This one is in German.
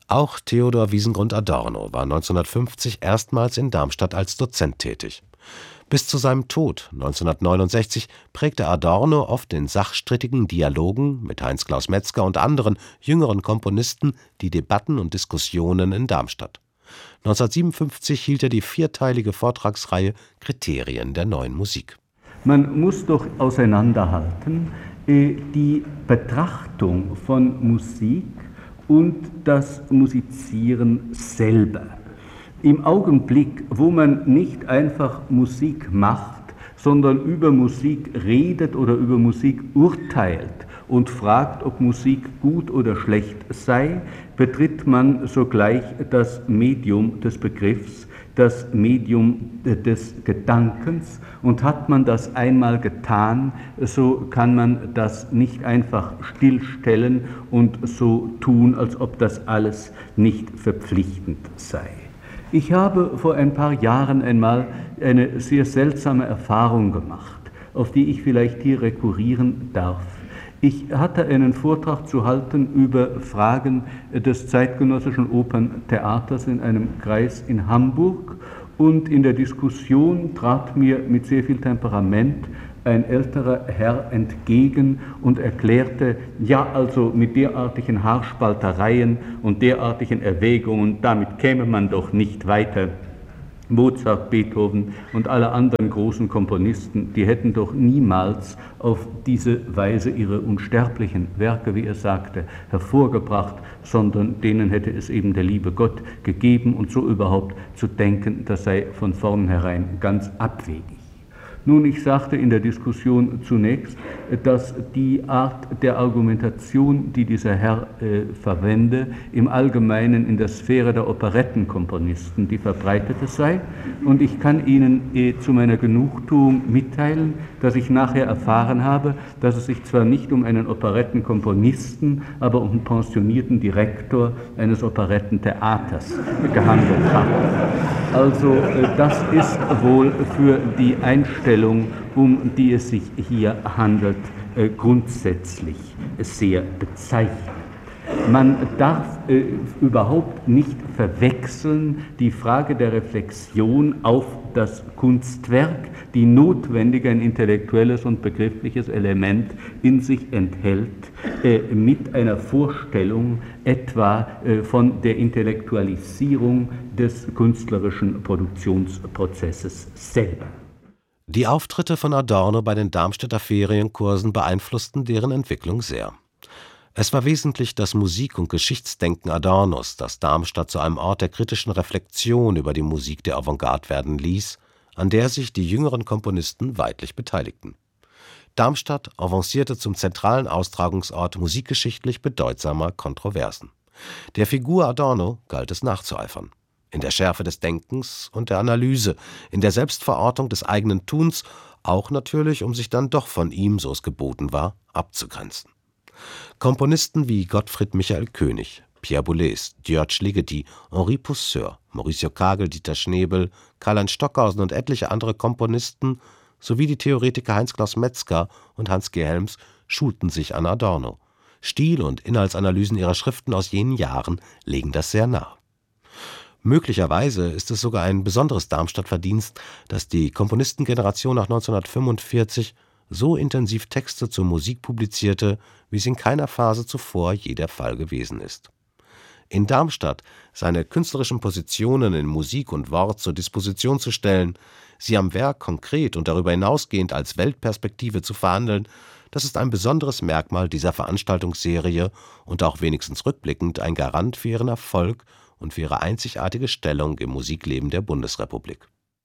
Auch Theodor Wiesengrund-Adorno war 1950 erstmals in Darmstadt als Dozent tätig. Bis zu seinem Tod 1969 prägte Adorno oft in sachstrittigen Dialogen mit Heinz Klaus Metzger und anderen jüngeren Komponisten die Debatten und Diskussionen in Darmstadt. 1957 hielt er die vierteilige Vortragsreihe Kriterien der neuen Musik. Man muss doch auseinanderhalten die Betrachtung von Musik und das Musizieren selber. Im Augenblick, wo man nicht einfach Musik macht, sondern über Musik redet oder über Musik urteilt und fragt, ob Musik gut oder schlecht sei, betritt man sogleich das Medium des Begriffs, das Medium des Gedankens, und hat man das einmal getan, so kann man das nicht einfach stillstellen und so tun, als ob das alles nicht verpflichtend sei. Ich habe vor ein paar Jahren einmal eine sehr seltsame Erfahrung gemacht, auf die ich vielleicht hier rekurrieren darf. Ich hatte einen Vortrag zu halten über Fragen des zeitgenössischen Operntheaters in einem Kreis in Hamburg, und in der Diskussion trat mir mit sehr viel Temperament ein älterer Herr entgegen und erklärte, ja, also mit derartigen Haarspaltereien und derartigen Erwägungen, damit käme man doch nicht weiter. Mozart, Beethoven und alle anderen großen Komponisten, die hätten doch niemals auf diese Weise ihre unsterblichen Werke, wie er sagte, hervorgebracht, sondern denen hätte es eben der liebe Gott gegeben, und so überhaupt zu denken, das sei von vornherein ganz abwegig. Nun, ich sagte in der Diskussion zunächst, dass die Art der Argumentation, die dieser Herr verwende, im Allgemeinen in der Sphäre der Operettenkomponisten die verbreitete sei. Und ich kann Ihnen zu meiner Genugtuung mitteilen, dass ich nachher erfahren habe, dass es sich zwar nicht um einen Operettenkomponisten, aber um einen pensionierten Direktor eines Operettentheaters gehandelt hat. Also das ist wohl für die Einstellung, um die es sich hier handelt, grundsätzlich sehr bezeichnend. Man darf überhaupt nicht verwechseln die Frage der Reflexion auf das Kunstwerk, die notwendig ein intellektuelles und begriffliches Element in sich enthält, mit einer Vorstellung etwa von der Intellektualisierung des künstlerischen Produktionsprozesses selber. Die Auftritte von Adorno bei den Darmstädter Ferienkursen beeinflussten deren Entwicklung sehr. Es war wesentlich das Musik- und Geschichtsdenken Adornos, das Darmstadt zu einem Ort der kritischen Reflexion über die Musik der Avantgarde werden ließ, an der sich die jüngeren Komponisten weidlich beteiligten. Darmstadt avancierte zum zentralen Austragungsort musikgeschichtlich bedeutsamer Kontroversen. Der Figur Adorno galt es nachzueifern. In der Schärfe des Denkens und der Analyse, in der Selbstverortung des eigenen Tuns, auch natürlich, um sich dann doch von ihm, so es geboten war, abzugrenzen. Komponisten wie Gottfried Michael König, Pierre Boulez, György Ligeti, Henri Pousseur, Mauricio Kagel, Dieter Schnebel, Karl-Heinz Stockhausen und etliche andere Komponisten sowie die Theoretiker Heinz Klaus Metzger und Hans G. Helms schulten sich an Adorno. Stil- und Inhaltsanalysen ihrer Schriften aus jenen Jahren legen das sehr nahe. Möglicherweise ist es sogar ein besonderes Darmstadt-Verdienst, dass die Komponistengeneration nach 1945 so intensiv Texte zur Musik publizierte, wie es in keiner Phase zuvor je der Fall gewesen ist. In Darmstadt seine künstlerischen Positionen in Musik und Wort zur Disposition zu stellen, sie am Werk konkret und darüber hinausgehend als Weltperspektive zu verhandeln, das ist ein besonderes Merkmal dieser Veranstaltungsserie und auch wenigstens rückblickend ein Garant für ihren Erfolg und für ihre einzigartige Stellung im Musikleben der Bundesrepublik.